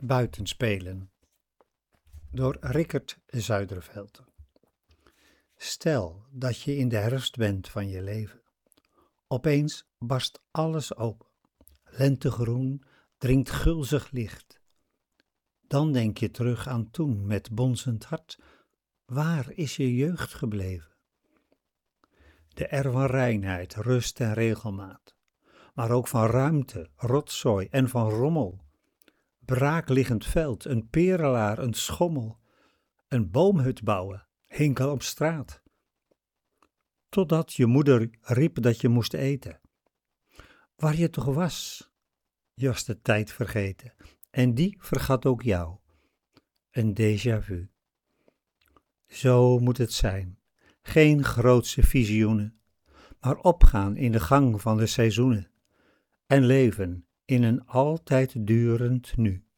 Buitenspelen door Rickert Zuiderveld. Stel dat je in de herfst bent van je leven. Opeens barst alles open. Lentegroen dringt gulzig licht. Dan denk je terug aan toen met bonzend hart. Waar is je jeugd gebleven? De van reinheid, rust en regelmaat. Maar ook van ruimte, rotzooi en van rommel. Braakliggend veld, een perelaar, een schommel. Een boomhut bouwen, hinkel op straat. Totdat je moeder riep dat je moest eten. Waar je toch was, je was de tijd vergeten. En die vergat ook jou. Een déjà vu. Zo moet het zijn. Geen grootse visioenen, maar opgaan in de gang van de seizoenen. En leven in een altijd durend nu.